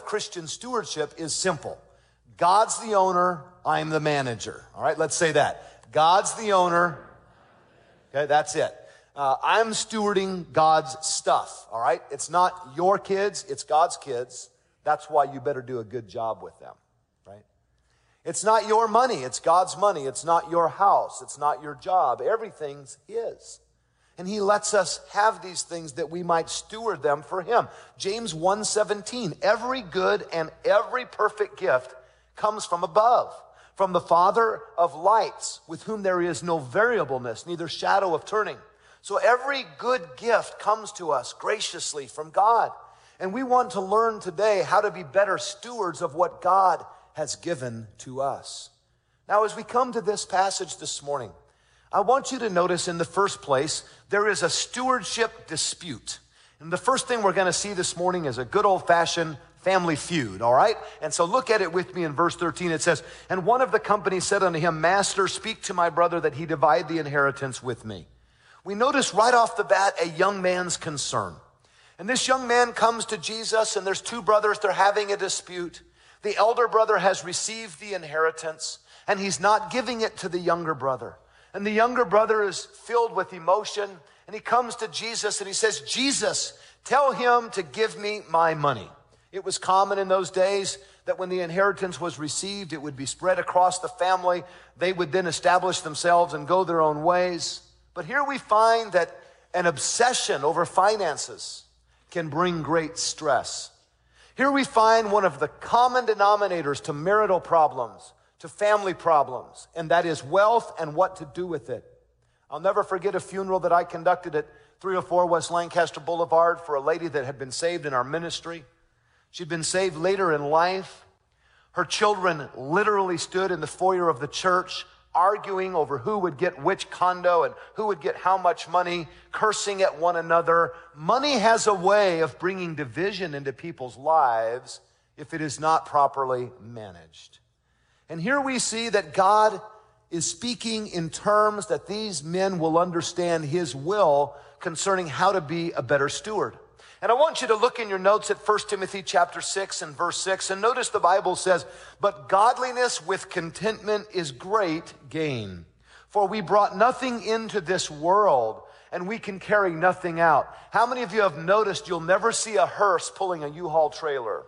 Christian stewardship is simple. God's the owner, I'm the manager. All right, let's say that. God's the owner. Okay, that's it. I'm stewarding God's stuff, all right? It's not your kids, it's God's kids. That's why you better do a good job with them, right? It's not your money, it's God's money. It's not your house, it's not your job. Everything's His. And He lets us have these things that we might steward them for Him. James 1:17, every good and every perfect gift comes from above, from the Father of lights, with whom there is no variableness, neither shadow of turning. So every good gift comes to us graciously from God. And we want to learn today how to be better stewards of what God has given to us. Now, as we come to this passage this morning, I want you to notice in the first place, there is a stewardship dispute. And the first thing we're going to see this morning is a good old-fashioned family feud, all right? And so look at it with me in verse 13. It says, and one of the company said unto him, Master, speak to my brother that he divide the inheritance with me. We notice right off the bat a young man's concern. And this young man comes to Jesus, and there's two brothers, they're having a dispute. The elder brother has received the inheritance, and he's not giving it to the younger brother. And the younger brother is filled with emotion, and he comes to Jesus and he says, Jesus, tell him to give me my money. It was common in those days that when the inheritance was received, it would be spread across the family. They would then establish themselves and go their own ways. But here we find that an obsession over finances can bring great stress. Here we find one of the common denominators to marital problems, to family problems, and that is wealth and what to do with it. I'll never forget a funeral that I conducted at 304 West Lancaster Boulevard for a lady that had been saved in our ministry. She'd been saved later in life. Her children literally stood in the foyer of the church arguing over who would get which condo and who would get how much money, cursing at one another. Money has a way of bringing division into people's lives if it is not properly managed. And here we see that God is speaking in terms that these men will understand His will concerning how to be a better steward. And I want you to look in your notes at 1 Timothy chapter 6 and verse 6. And notice the Bible says, but godliness with contentment is great gain. For we brought nothing into this world, and we can carry nothing out. How many of you have noticed you'll never see a hearse pulling a U-Haul trailer?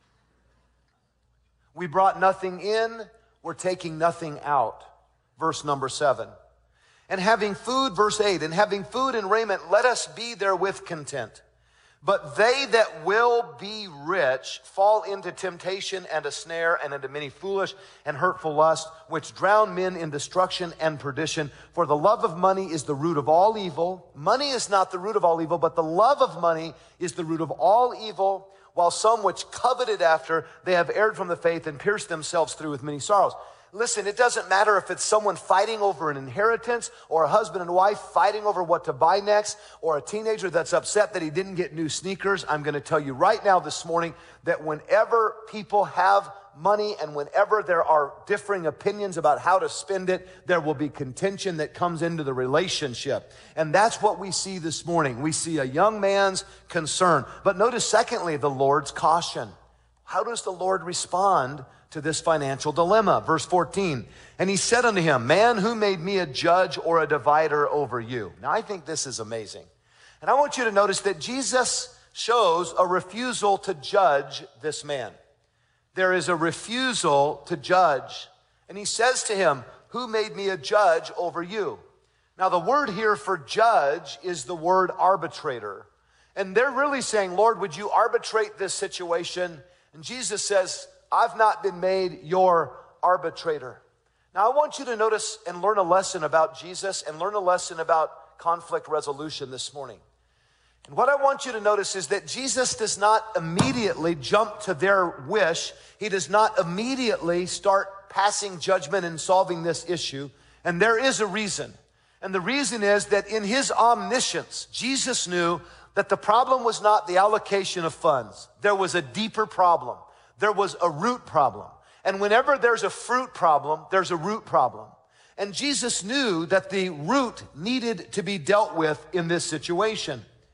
We brought nothing in, we're taking nothing out. Verse number 7. And having food, verse 8, and having food and raiment, let us be therewith content. But they that will be rich fall into temptation and a snare and into many foolish and hurtful lusts, which drown men in destruction and perdition. For the love of money is the root of all evil. Money is not the root of all evil, but the love of money is the root of all evil. While some which coveted after, they have erred from the faith and pierced themselves through with many sorrows. Listen, it doesn't matter if it's someone fighting over an inheritance or a husband and wife fighting over what to buy next or a teenager that's upset that he didn't get new sneakers. I'm going to tell you right now this morning that whenever people have money and whenever there are differing opinions about how to spend it, there will be contention that comes into the relationship. And that's what we see this morning. We see a young man's concern. But notice secondly, the Lord's caution. How does the Lord respond to this financial dilemma? Verse 14, and he said unto him, man, who made me a judge or a divider over you? Now, I think this is amazing. And I want you to notice that Jesus shows a refusal to judge this man. There is a refusal to judge. And he says to him, who made me a judge over you? Now, the word here for judge is the word arbitrator. And they're really saying, Lord, would you arbitrate this situation? And Jesus says, I've not been made your arbitrator. Now, I want you to notice and learn a lesson about Jesus and learn a lesson about conflict resolution this morning. And what I want you to notice is that Jesus does not immediately jump to their wish. He does not immediately start passing judgment and solving this issue. And there is a reason. And the reason is that in His omniscience, Jesus knew that the problem was not the allocation of funds. There was a deeper problem. There was a root problem. And whenever there's a fruit problem, there's a root problem. And Jesus knew that the root needed to be dealt with in this situation.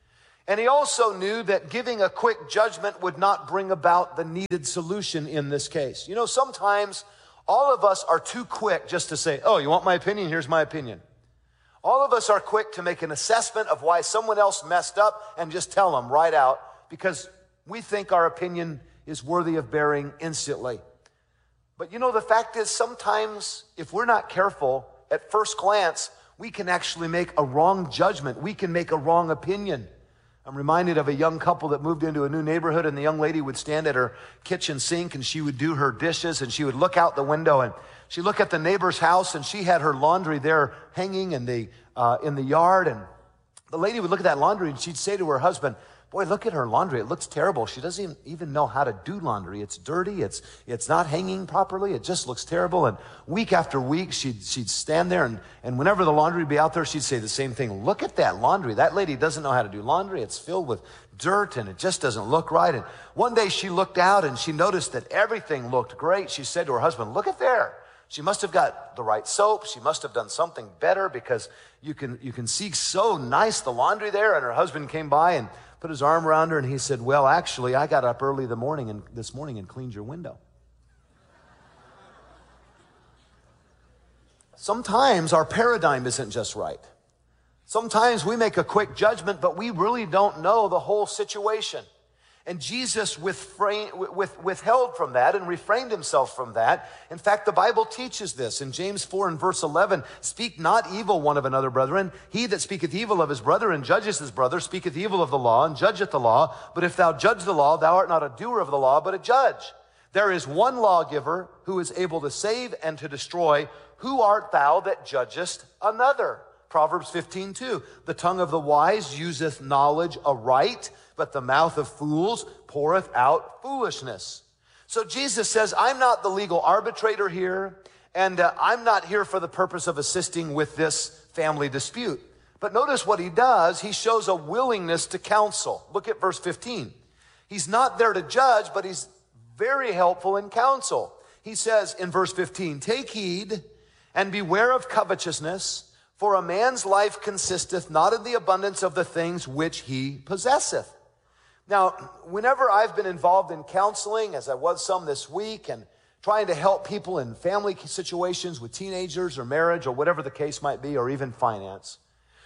And he also knew that giving a quick judgment would not bring about the needed solution in this case. You know, sometimes all of us are too quick just to say, oh, you want my opinion? Here's my opinion. All of us are quick to make an assessment of why someone else messed up and just tell them right out because we think our opinion is worthy of bearing instantly. But you know, the fact is sometimes if we're not careful, at first glance, we can actually make a wrong judgment. We can make a wrong opinion. I'm reminded of a young couple that moved into a new neighborhood, and the young lady would stand at her kitchen sink and she would do her dishes and she would look out the window and she'd look at the neighbor's house and she had her laundry there hanging in the yard. And the lady would look at that laundry and she'd say to her husband, boy, look at her laundry. It looks terrible. She doesn't even know how to do laundry. It's dirty. It's not hanging properly. It just looks terrible. And week after week, she'd stand there and whenever the laundry would be out there, she'd say the same thing. Look at that laundry. That lady doesn't know how to do laundry. It's filled with dirt and it just doesn't look right. And one day she looked out and she noticed that everything looked great. She said to her husband, look at there. She must have got the right soap. She must have done something better because you can see so nice the laundry there. And her husband came by and put his arm around her and he said, well, actually, I got up early this morning and cleaned your window. Sometimes our paradigm isn't just right. Sometimes we make a quick judgment, but we really don't know the whole situation. And Jesus withheld from that and refrained himself from that. In fact, the Bible teaches this. In James 4 and verse 11, speak not evil one of another, brethren. He that speaketh evil of his brother and judges his brother speaketh evil of the law and judgeth the law. But if thou judge the law, thou art not a doer of the law, but a judge. There is one lawgiver who is able to save and to destroy. Who art thou that judgest another? Proverbs 15:2. The tongue of the wise useth knowledge aright, but the mouth of fools poureth out foolishness. So Jesus says, I'm not the legal arbitrator here, and I'm not here for the purpose of assisting with this family dispute. But notice what he does. He shows a willingness to counsel. Look at verse 15. He's not there to judge, but he's very helpful in counsel. He says in verse 15, take heed and beware of covetousness, for a man's life consisteth not in the abundance of the things which he possesseth. Now, whenever I've been involved in counseling, as I was some this week, and trying to help people in family situations with teenagers or marriage or whatever the case might be, or even finance,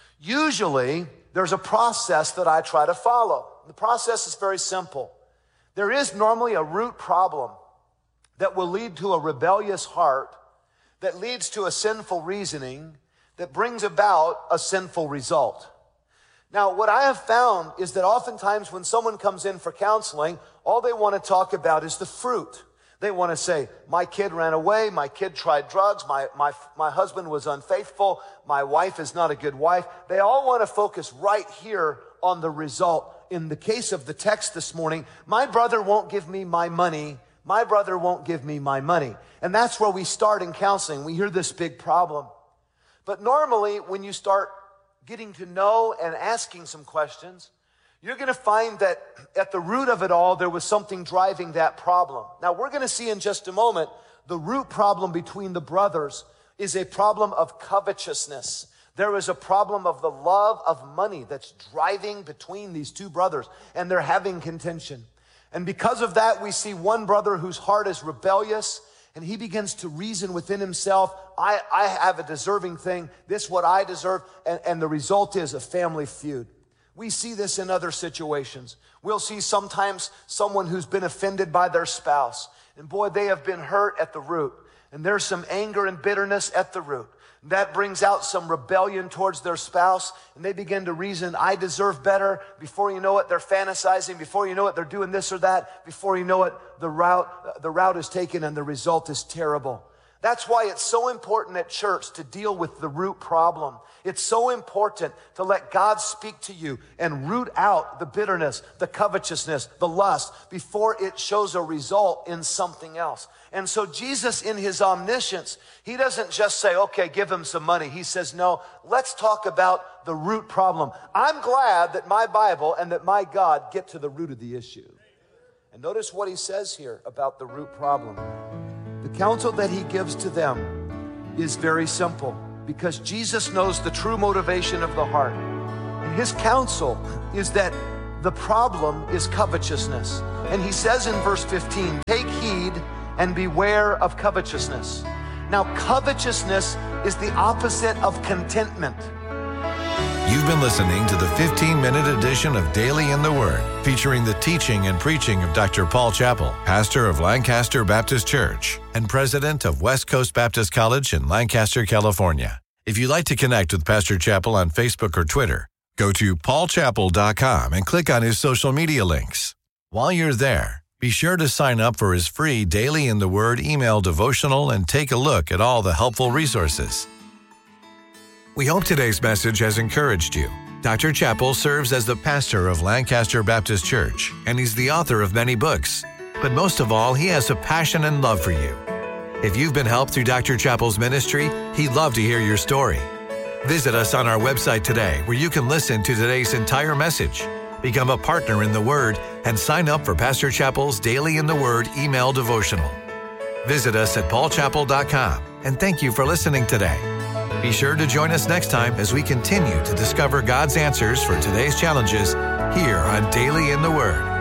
usually there's a process that I try to follow. The process is very simple. There is normally a root problem that will lead to a rebellious heart, that leads to a sinful reasoning, that brings about a sinful result. Now, what I have found is that oftentimes when someone comes in for counseling, all they want to talk about is the fruit. They want to say, my kid ran away, my kid tried drugs, my husband was unfaithful, my wife is not a good wife. They all want to focus right here on the result. In the case of the text this morning, my brother won't give me my money. My brother won't give me my money. And that's where we start in counseling. We hear this big problem. But normally, when you start getting to know and asking some questions, you're going to find that at the root of it all, there was something driving that problem. Now, we're going to see in just a moment, the root problem between the brothers is a problem of covetousness. There is a problem of the love of money that's driving between these two brothers, and they're having contention. And because of that, we see one brother whose heart is rebellious, and he begins to reason within himself, I have a deserving thing. This is what I deserve. And the result is a family feud. We see this in other situations. We'll see sometimes someone who's been offended by their spouse. And boy, they have been hurt at the root. And there's some anger and bitterness at the root. That brings out some rebellion towards their spouse, and they begin to reason, I deserve better. Before you know it, they're fantasizing. Before you know it, they're doing this or that. Before you know it, the route is taken and the result is terrible. That's why it's so important at church to deal with the root problem. It's so important to let God speak to you and root out the bitterness, the covetousness, the lust before it shows a result in something else. And so Jesus, in his omniscience, he doesn't just say, okay, give him some money. He says, no, let's talk about the root problem. I'm glad that my Bible and that my God get to the root of the issue. And notice what he says here about the root problem. The counsel that he gives to them is very simple, because Jesus knows the true motivation of the heart. And his counsel is that The problem is covetousness. And he says in verse 15, take heed and beware of covetousness. Now, covetousness is the opposite of contentment. You've been listening to the 15-minute edition of Daily in the Word, featuring the teaching and preaching of Dr. Paul Chappell, pastor of Lancaster Baptist Church and president of West Coast Baptist College in Lancaster, California. If you'd like to connect with Pastor Chappell on Facebook or Twitter, go to paulchappell.com and click on his social media links. While you're there, be sure to sign up for his free Daily in the Word email devotional and take a look at all the helpful resources. We hope today's message has encouraged you. Dr. Chappell serves as the pastor of Lancaster Baptist Church, and he's the author of many books. But most of all, he has a passion and love for you. If you've been helped through Dr. Chappell's ministry, he'd love to hear your story. Visit us on our website today, where you can listen to today's entire message, become a partner in the Word, and sign up for Pastor Chappell's Daily in the Word email devotional. Visit us at paulchappell.com, and thank you for listening today. Be sure to join us next time as we continue to discover God's answers for today's challenges here on Daily in the Word.